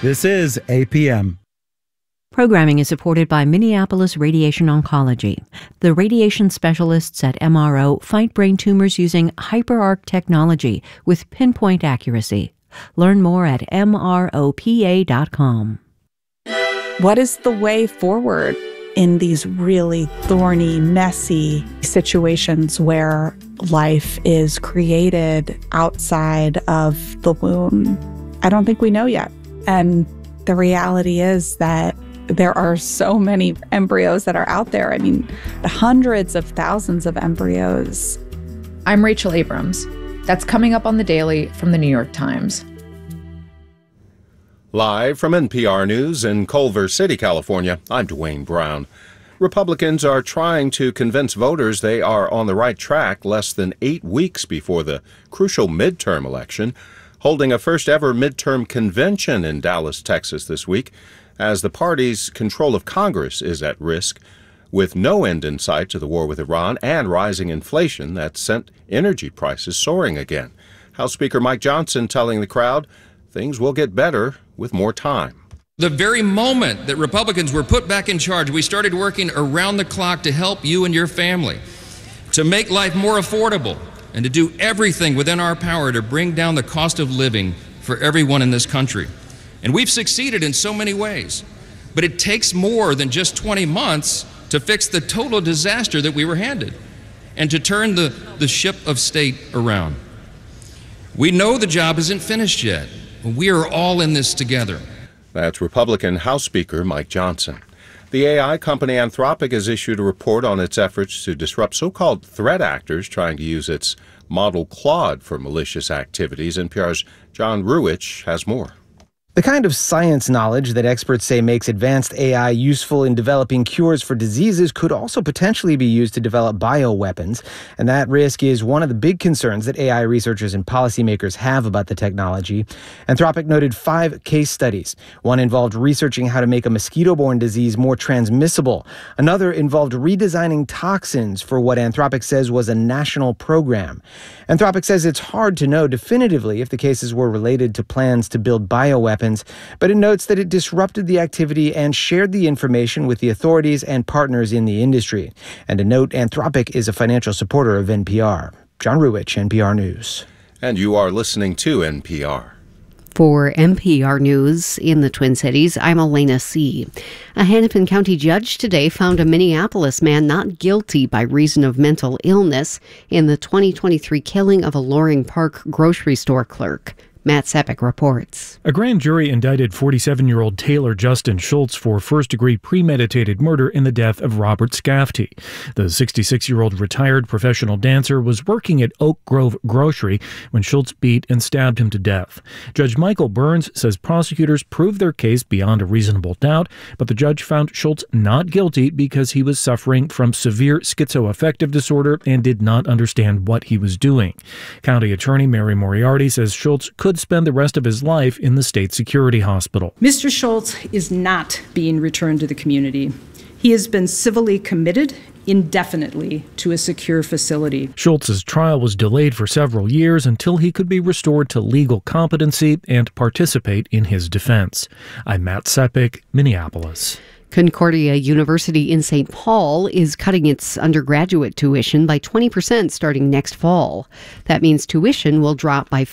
This is APM. Programming is supported by Minneapolis Radiation Oncology. The radiation specialists at MRO fight brain tumors using HyperArc technology with pinpoint accuracy. Learn more at MROPA.com. What is the way forward in these really thorny, messy situations where life is created outside of the womb? I don't think we know yet. And the reality is that there are so many embryos that are out there. I mean, hundreds of thousands of embryos. I'm Rachel Abrams. That's coming up on The Daily from the New York Times. Live from NPR News in Culver City, California, I'm Dwayne Brown. Republicans are trying to convince voters they are on the right track less than 8 weeks before the crucial midterm election, holding a first-ever midterm convention in Dallas, Texas this week, as the party's control of Congress is at risk, with no end in sight to the war with Iran and rising inflation that sent energy prices soaring again. House Speaker Mike Johnson telling the crowd things will get better with more time. The very moment that Republicans were put back in charge, we started working around the clock to help you and your family, to make life more affordable, and to do everything within our power to bring down the cost of living for everyone in this country. And we've succeeded in so many ways. But it takes more than just 20 months to fix the total disaster that we were handed and to turn the ship of state around. We know the job isn't finished yet. We are all in this together. That's Republican House Speaker Mike Johnson. The AI company Anthropic has issued a report on its efforts to disrupt so-called threat actors trying to use its model Claude for malicious activities. NPR's John Ruwitch has more. The kind of science knowledge that experts say makes advanced AI useful in developing cures for diseases could also potentially be used to develop bioweapons. And that risk is one of the big concerns that AI researchers and policymakers have about the technology. Anthropic noted 5 case studies. One involved researching how to make a mosquito-borne disease more transmissible. Another involved redesigning toxins for what Anthropic says was a national program. Anthropic says it's hard to know definitively if the cases were related to plans to build bioweapons, but it notes that it disrupted the activity and shared the information with the authorities and partners in the industry. And a note, Anthropic is a financial supporter of NPR. John Ruwitch, NPR News. And you are listening to NPR. For NPR News in the Twin Cities, I'm Elena C. A Hennepin County judge today found a Minneapolis man not guilty by reason of mental illness in the 2023 killing of a Loring Park grocery store clerk. Matt Sepik reports. A grand jury indicted 47-year-old Taylor Justin Schultz for first-degree premeditated murder in the death of Robert Scafty. The 66-year-old retired professional dancer was working at Oak Grove Grocery when Schultz beat and stabbed him to death. Judge Michael Burns says prosecutors proved their case beyond a reasonable doubt, but the judge found Schultz not guilty because he was suffering from severe schizoaffective disorder and did not understand what he was doing. County Attorney Mary Moriarty says Schultz could spend the rest of his life in the state security hospital. Mr. Schultz is not being returned to the community. He has been civilly committed indefinitely to a secure facility. Schultz's trial was delayed for several years until he could be restored to legal competency and participate in his defense. I'm Matt Sepik, Minneapolis. Concordia University in St. Paul is cutting its undergraduate tuition by 20% starting next fall. That means tuition will drop by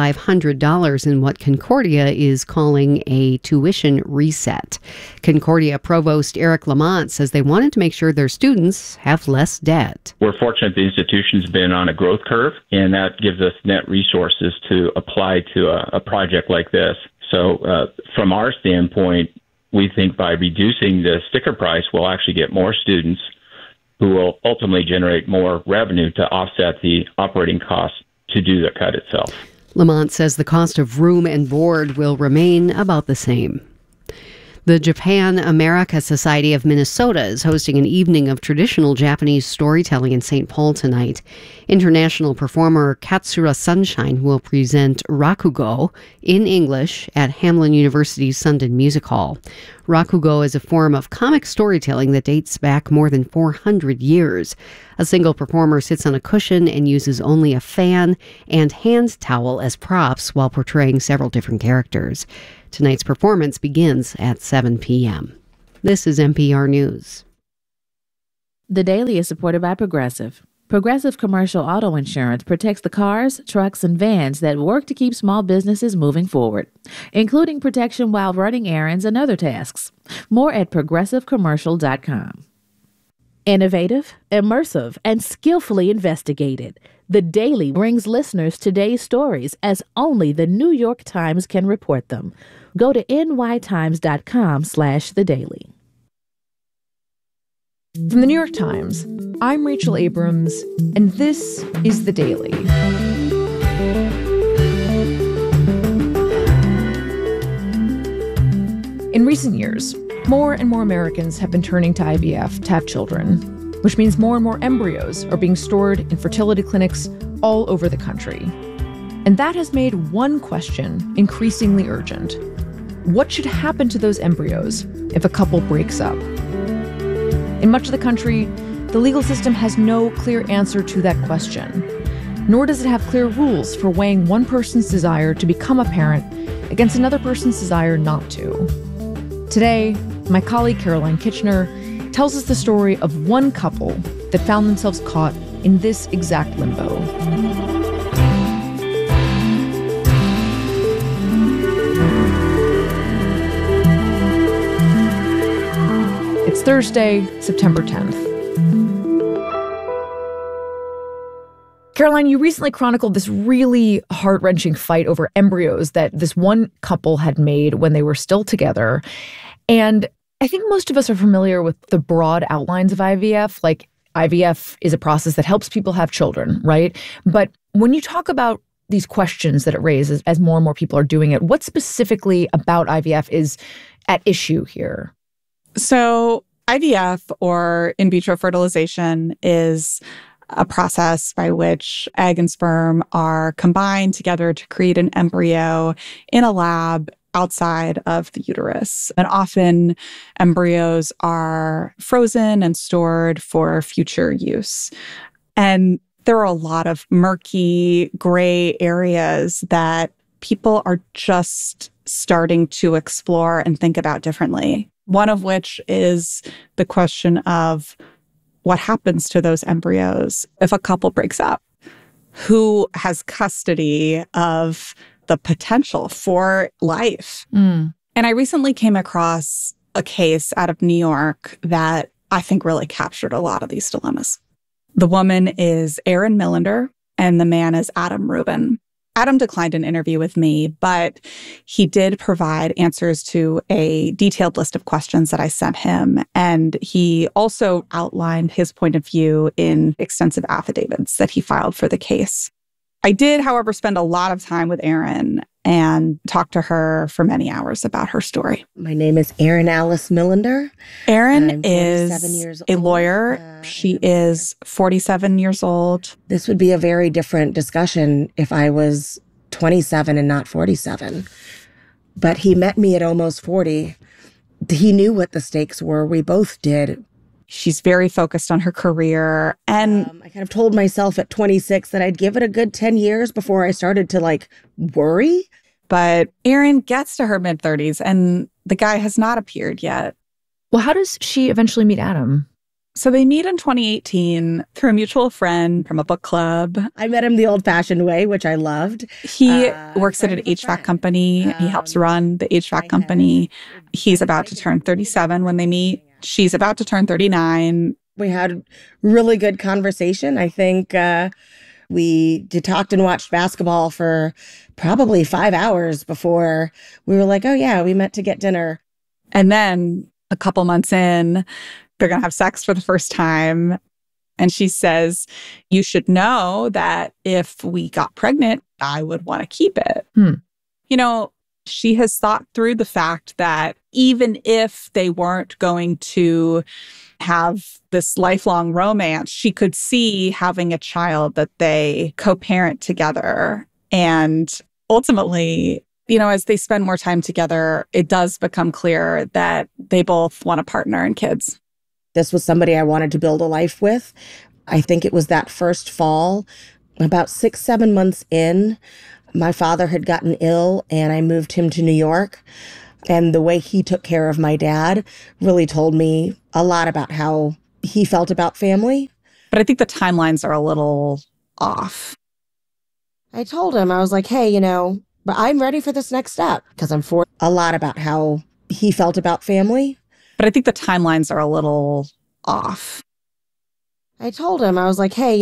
$5,500 in what Concordia is calling a tuition reset. Concordia Provost Eric Lamont says they wanted to make sure their students have less debt. We're fortunate the institution's been on a growth curve, and that gives us net resources to apply to a project like this. So from our standpoint, we think by reducing the sticker price, we'll actually get more students who will ultimately generate more revenue to offset the operating costs to do the cut itself. Lamont says the cost of room and board will remain about the same. The Japan America Society of Minnesota is hosting an evening of traditional Japanese storytelling in St. Paul tonight. International performer Katsura Sunshine will present Rakugo in English at Hamline University's Sundon Music Hall. Rakugo is a form of comic storytelling that dates back more than 400 years. A single performer sits on a cushion and uses only a fan and hand towel as props while portraying several different characters. Tonight's performance begins at 7 p.m. This is NPR News. The Daily is supported by Progressive. Progressive Commercial Auto Insurance protects the cars, trucks, and vans that work to keep small businesses moving forward, including protection while running errands and other tasks. More at progressivecommercial.com. Innovative, immersive, and skillfully investigated. The Daily brings listeners today's stories as only the New York Times can report them. Go to nytimes.com/The Daily. From the New York Times, I'm Rachel Abrams, and this is The Daily. In recent years, more and more Americans have been turning to IVF to have children, which means more and more embryos are being stored in fertility clinics all over the country. And that has made one question increasingly urgent. What should happen to those embryos if a couple breaks up? In much of the country, the legal system has no clear answer to that question, nor does it have clear rules for weighing one person's desire to become a parent against another person's desire not to. Today, my colleague Caroline Kitchener tells us the story of one couple that found themselves caught in this exact limbo. It's Thursday, September 10th. Caroline, you recently chronicled this really heart-wrenching fight over embryos that this one couple had made when they were still together. And I think most of us are familiar with the broad outlines of IVF. Like, IVF is a process that helps people have children, right? But when you talk about these questions that it raises as more and more people are doing it, what specifically about IVF is at issue here? So IVF, or in vitro fertilization, is a process by which egg and sperm are combined together to create an embryo in a lab outside of the uterus. And often embryos are frozen and stored for future use. And there are a lot of murky, gray areas that people are just starting to explore and think about differently. One of which is the question of what happens to those embryos if a couple breaks up? Who has custody of the potential for life? And I recently came across a case out of New York that I think really captured a lot of these dilemmas. The woman is Erin Millender, and the man is Adam Rubin. Adam declined an interview with me, but he did provide answers to a detailed list of questions that I sent him. And he also outlined his point of view in extensive affidavits that he filed for the case. I did, however, spend a lot of time with Erin and talk to her for many hours about her story. My name is Erin Alice Millender. Erin is a lawyer. She is 47 years old. This would be a very different discussion if I was 27 and not 47. But he met me at almost 40. He knew what the stakes were. We both did. She's very focused on her career. And I kind of told myself at 26 that I'd give it a good 10 years before I started to worry. But Erin gets to her mid-30s and the guy has not appeared yet. Well, how does she eventually meet Adam? So they meet in 2018 through a mutual friend from a book club. I met him the old-fashioned way, which I loved. He works at an HVAC company. He helps run the HVAC company. He's about to turn 37 when they meet. She's about to turn 39. We had really good conversation. I think we talked and watched basketball for probably 5 hours before we were like, oh yeah, we met to get dinner. And then a couple months in, they're going to have sex for the first time. And she says, you should know that if we got pregnant, I would want to keep it. You know, she has thought through the fact that even if they weren't going to have this lifelong romance, she could see having a child that they co-parent together. And ultimately, you know, as they spend more time together, it does become clear that they both want a partner and kids. This was somebody I wanted to build a life with. I think it was that first fall, about 6-7 months in, My father had gotten ill and I moved him to New York. And the way he took care of my dad really told me a lot about how he felt about family. But I think the timelines are a little off. I told him, I was like, hey, but I'm ready for this next step because I'm for a lot about how he felt about family. But I think the timelines are a little off. I told him, I was like, hey,